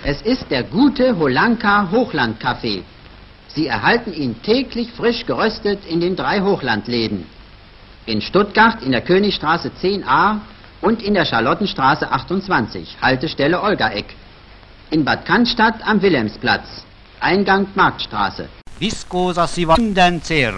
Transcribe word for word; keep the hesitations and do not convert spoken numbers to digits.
Es ist der gute Holanka Hochlandkaffee. Sie erhalten ihn täglich frisch geröstet in den drei Hochlandläden. In Stuttgart in der Königstraße zehn a und in der Charlottenstraße achtundzwanzig, Haltestelle Olgaeck. In Bad Cannstatt am Wilhelmsplatz, Eingang Marktstraße. Viscosasi mindencélra.